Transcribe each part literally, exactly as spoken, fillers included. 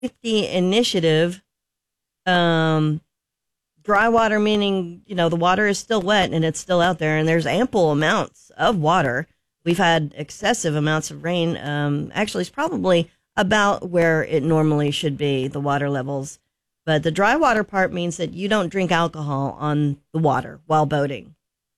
safety initiative. Um, dry water meaning, you know, the water is still wet and it's still out there, and there's ample amounts of water. We've had excessive amounts of rain. Um, actually, it's probably about where it normally should be, the water levels. But the dry water part means that you don't drink alcohol on the water while boating.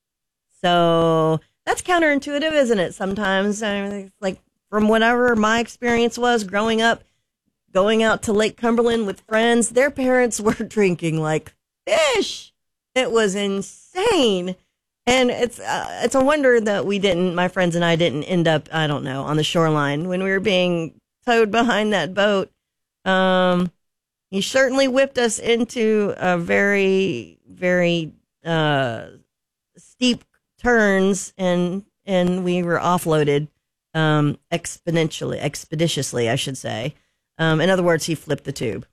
So that's counterintuitive, isn't it? Sometimes, I mean, like from whatever my experience was growing up, going out to Lake Cumberland with friends, their parents were drinking like fish. It was insane. And it's uh, it's a wonder that we didn't, my friends and I didn't end up, I don't know, on the shoreline when we were being towed behind that boat. Um, he certainly whipped us into a very, very uh, steep turns, and and we were offloaded um, exponentially, expeditiously, I should say. Um, in other words, he flipped the tube.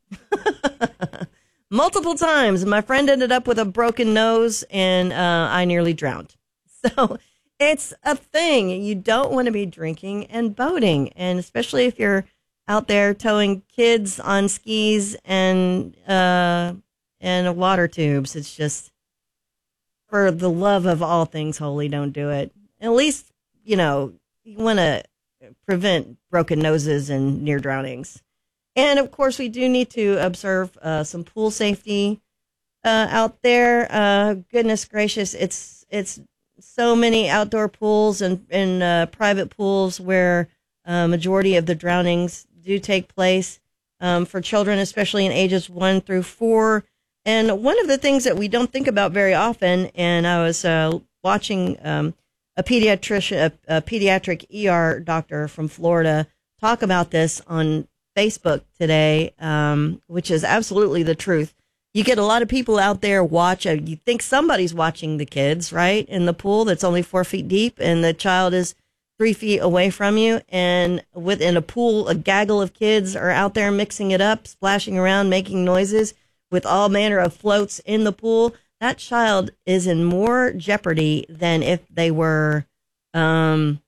Multiple times. My friend ended up with a broken nose, and uh, I nearly drowned. So it's a thing. You don't want to be drinking and boating, and especially if you're out there towing kids on skis and uh, and water tubes. It's just, for the love of all things holy, don't do it. At least, you know, you want to prevent broken noses and near drownings. And, of course, we do need to observe uh, some pool safety uh, out there. Uh, goodness gracious, it's it's so many outdoor pools and, and uh, private pools where a majority of the drownings do take place um, for children, especially in ages one through four. And one of the things that we don't think about very often, and I was uh, watching um, a pediatrician, a, a pediatric E R doctor from Florida talk about this on Facebook today, um, which is absolutely the truth. You get a lot of people out there watch. Uh, you think somebody's watching the kids, right, in the pool that's only four feet deep, and the child is three feet away from you. And within a pool, a gaggle of kids are out there mixing it up, splashing around, making noises with all manner of floats in the pool. That child is in more jeopardy than if they were, um,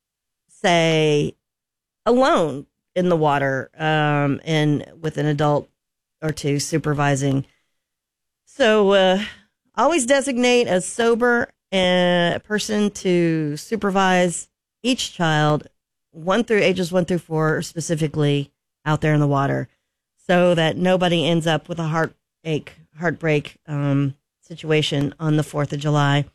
say, alone in the water, um, and with an adult or two supervising. So uh, always designate a sober uh, person to supervise each child, one through ages one through four, specifically out there in the water, so that nobody ends up with a heartache, heartbreak um, situation on the fourth of July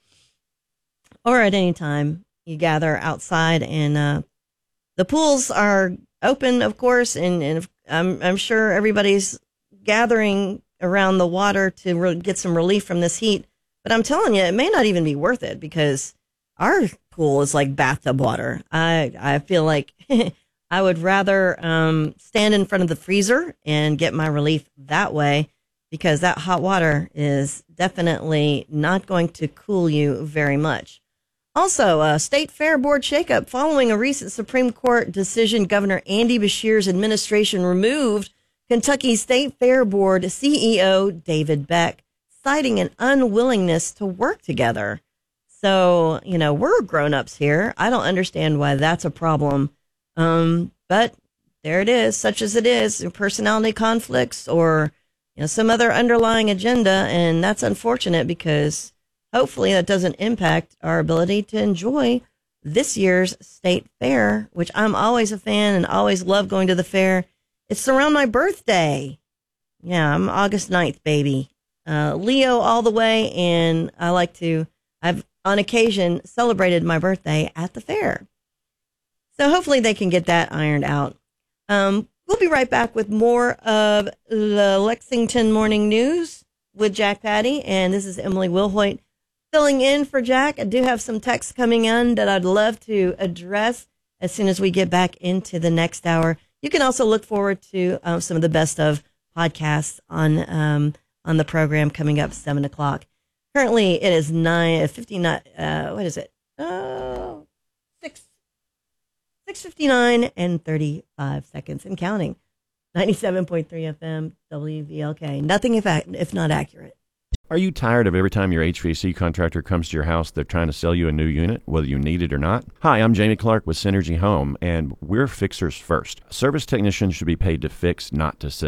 or at any time you gather outside. And uh, the pools are open, of course, and, and I'm, I'm sure everybody's gathering around the water to re- get some relief from this heat. But I'm telling you, it may not even be worth it, because our pool is like bathtub water. I I feel like I would rather um, stand in front of the freezer and get my relief that way, because that hot water is definitely not going to cool you very much. Also, a state fair board shakeup following a recent Supreme Court decision. Governor Andy Beshear's administration removed Kentucky State Fair Board C E O David Beck, citing an unwillingness to work together. So, you know, we're grown-ups here. I don't understand why that's a problem. Um, but there it is, such as it is, personality conflicts or, you know, some other underlying agenda. And that's unfortunate, because hopefully that doesn't impact our ability to enjoy this year's state fair, which I'm always a fan and always love going to the fair. It's around my birthday. Yeah, I'm August ninth, baby. Uh, Leo all the way, and I like to, I've on occasion celebrated my birthday at the fair. So hopefully they can get that ironed out. Um, we'll be right back with more of the Lexington Morning News with Jack Patty, and this is Emily Wilhoit filling in for Jack. I do have some texts coming in that I'd love to address as soon as we get back into the next hour. You can also look forward to uh, some of the best of podcasts on um, on the program coming up seven o'clock. Currently, it is nine fifty-nine. Uh, what is it? Oh, six six fifty nine and thirty five seconds and counting. Ninety seven point three F M W V L K. Nothing if if not accurate. Are you tired of every time your H V A C contractor comes to your house, they're trying to sell you a new unit, whether you need it or not? Hi, I'm Jamie Clark with Synergy Home, and we're fixers first. A service technician should be paid to fix, not to sell.